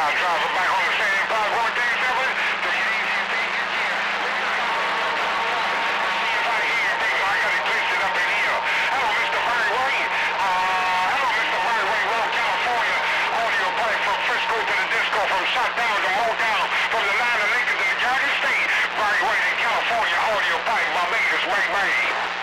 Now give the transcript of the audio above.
driving back on the same 5137 to get easy and big again. See if I hear you, big. I got it twisted up in here. Hello, Mr. Byway. Hello, Mr. Byway, Road, California. Audio pipe from Frisco to the disco, from Sundown to Motown, from the line of Lincoln to the Garden State. Byway in California, audio pipe, my latest, Ray Ray.